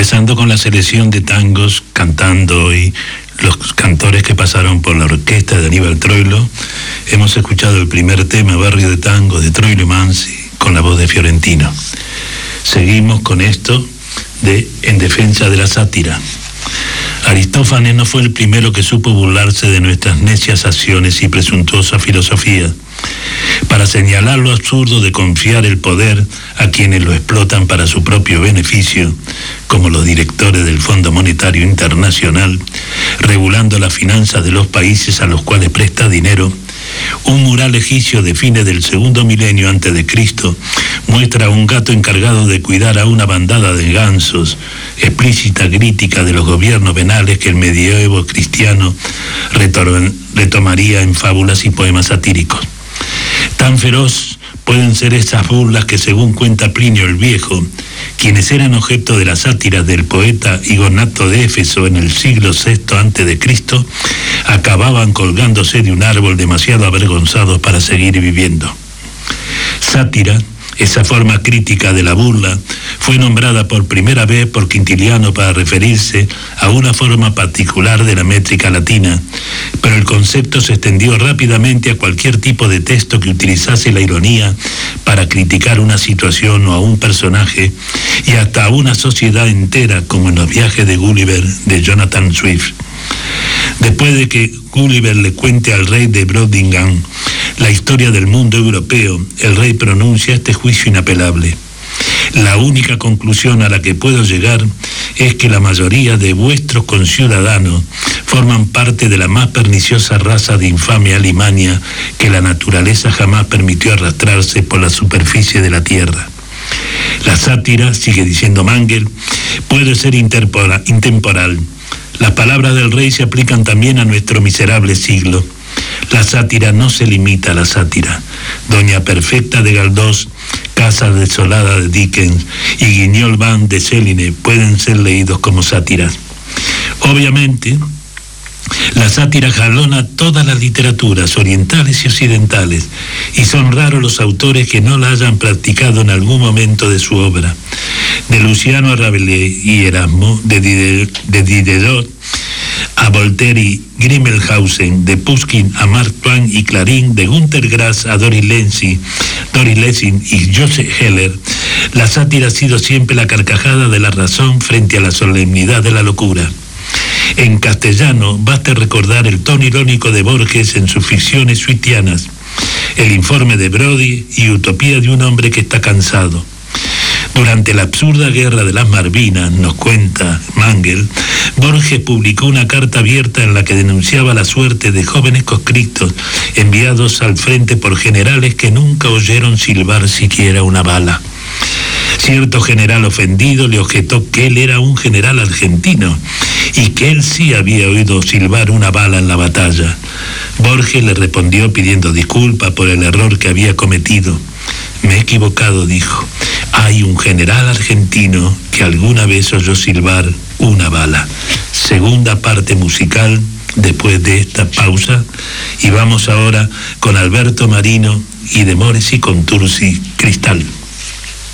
Empezando con la selección de tangos, cantando hoy los cantores que pasaron por la orquesta de Aníbal Troilo, hemos escuchado el primer tema, Barrio de Tango, de Troilo y Mansi, con la voz de Fiorentino. Seguimos con esto de En defensa de la sátira. Aristófanes no fue el primero que supo burlarse de nuestras necias acciones y presuntuosa filosofía, para señalar lo absurdo de confiar el poder a quienes lo explotan para su propio beneficio, como los directores del Fondo Monetario Internacional, regulando las finanzas de los países a los cuales presta dinero. Un mural egipcio de fines del segundo milenio antes de Cristo muestra a un gato encargado de cuidar a una bandada de gansos, explícita crítica de los gobiernos venales que el medievo cristiano retomaría en fábulas y poemas satíricos. Tan feroz pueden ser esas burlas que, según cuenta Plinio el Viejo, quienes eran objeto de las sátiras del poeta Igonato de Éfeso en el siglo VI a.C., acababan colgándose de un árbol demasiado avergonzados para seguir viviendo. Sátira, esa forma crítica de la burla, fue nombrada por primera vez por Quintiliano para referirse a una forma particular de la métrica latina, pero el concepto se extendió rápidamente a cualquier tipo de texto que utilizase la ironía para criticar una situación o a un personaje, y hasta a una sociedad entera, como en los viajes de Gulliver de Jonathan Swift. Después de que Gulliver le cuente al rey de Brobdingnag la historia del mundo europeo, el rey pronuncia este juicio inapelable: la única conclusión a la que puedo llegar es que la mayoría de vuestros conciudadanos forman parte de la más perniciosa raza de infame alimaña que la naturaleza jamás permitió arrastrarse por la superficie de la tierra. La sátira, sigue diciendo Mangel, puede ser intemporal. Las palabras del rey se aplican también a nuestro miserable siglo. La sátira no se limita a la sátira. Doña Perfecta de Galdós, Casa desolada de Dickens y Guignol Van de Céline pueden ser leídos como sátiras. Obviamente, la sátira jalona todas las literaturas, orientales y occidentales, y son raros los autores que no la hayan practicado en algún momento de su obra. De Luciano a Rabelais y Erasmo, de Diderot a Voltaire y Grimmelshausen, de Pushkin a Mark Twain y Clarín, de Günter Grass a Doris Lessing y Joseph Heller, la sátira ha sido siempre la carcajada de la razón frente a la solemnidad de la locura. En castellano, basta recordar el tono irónico de Borges en sus ficciones suitianas, El informe de Brody y Utopía de un hombre que está cansado. Durante la absurda guerra de las Malvinas, nos cuenta Mangel, Borges publicó una carta abierta en la que denunciaba la suerte de jóvenes conscriptos enviados al frente por generales que nunca oyeron silbar siquiera una bala. Cierto general ofendido le objetó que él era un general argentino y que él sí había oído silbar una bala en la batalla. Borges le respondió pidiendo disculpas por el error que había cometido. Me he equivocado, dijo. Hay un general argentino que alguna vez oyó silbar una bala. Segunda parte musical después de esta pausa, y vamos ahora con Alberto Marino y de Mores y Contursi, Cristal.